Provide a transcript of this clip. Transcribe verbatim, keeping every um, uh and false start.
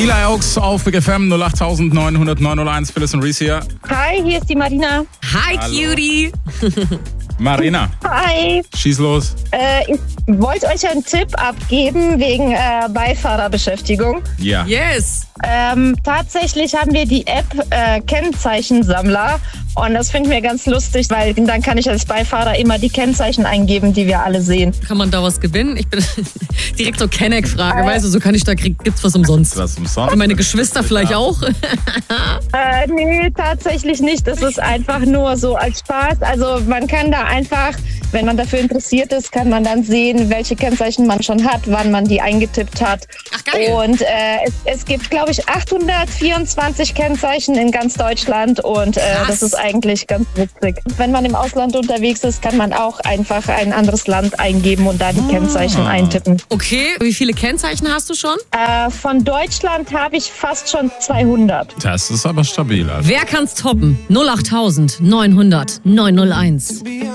Eli Oaks auf Big F M null acht neun null null neun null eins. Phyllis und Reese hier. Hi, hier ist die Marina. Hi, Hallo. Cutie. Marina, Hi. schieß los. Äh, ich wollte euch einen Tipp abgeben wegen äh, Beifahrerbeschäftigung. Ja. Yes. Ähm, tatsächlich haben wir die App äh, Kennzeichensammler und das finden wir ganz lustig, weil dann kann ich als Beifahrer immer die Kennzeichen eingeben, die wir alle sehen. Kann man da was gewinnen? Ich bin direkt so Kenneck-Frage, Äh. weißt du, so kann ich da krieg, gibt's was umsonst. Was umsonst? Und meine Geschwister vielleicht auch? Äh, nee, tatsächlich nicht. Das ist einfach nur so als Spaß. Also man kann da einfach, wenn man dafür interessiert ist, kann man dann sehen, welche Kennzeichen man schon hat, wann man die eingetippt hat. Ach, geil. Und äh, es, es gibt, glaube ich, achthundertvierundzwanzig Kennzeichen in ganz Deutschland und äh, Krass. das ist eigentlich ganz witzig. Wenn man im Ausland unterwegs ist, kann man auch einfach ein anderes Land eingeben und da die Kennzeichen eintippen. Okay, wie viele Kennzeichen hast du schon? Äh, von Deutschland habe ich fast schon zweihundert. Das ist aber stabil. Also. Wer kann's toppen? null acht neun null null neun null eins.